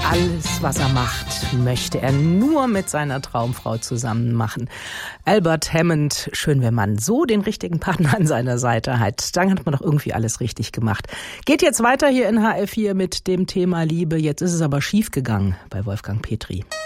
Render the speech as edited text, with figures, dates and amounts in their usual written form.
Alles, was er macht, möchte er nur mit seiner Traumfrau zusammen machen. Albert Hammond, schön, wenn man so den richtigen Partner an seiner Seite hat. Dann hat man doch irgendwie alles richtig gemacht. Geht jetzt weiter hier in HR4 mit dem Thema Liebe. Jetzt ist es aber schief gegangen bei Wolfgang Petri.